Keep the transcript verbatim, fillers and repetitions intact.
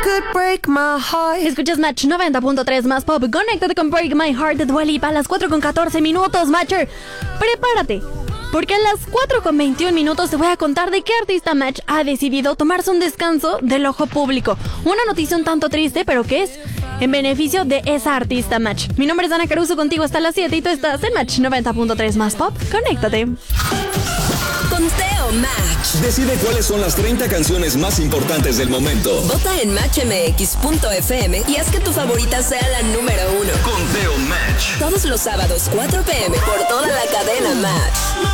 could break my heart. Escuchas Match noventa punto tres más pop. Conéctate con Break My Heart de Dua Lipa a las cuatro con catorce minutos, Matcher. Prepárate, porque a las cuatro con veintiún minutos te voy a contar de qué artista Match ha decidido tomarse un descanso del ojo público. Una noticia un tanto triste, pero que es en beneficio de esa artista Match. Mi nombre es Ana Caruso, contigo hasta las siete y tú estás en Match noventa punto tres más pop. Conéctate. Conteo Match. Decide cuáles son las treinta canciones más importantes del momento. Vota en match m x punto f m y haz que tu favorita sea la número uno. Conteo Match. Todos los sábados, cuatro p m por toda la cadena Match.